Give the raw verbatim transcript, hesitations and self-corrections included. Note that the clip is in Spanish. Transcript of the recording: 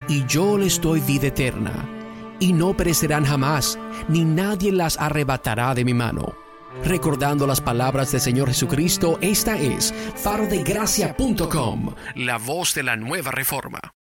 y yo les doy vida eterna, y no perecerán jamás, ni nadie las arrebatará de mi mano. Recordando las palabras del Señor Jesucristo, esta es faro de gracia punto com, la voz de la nueva reforma.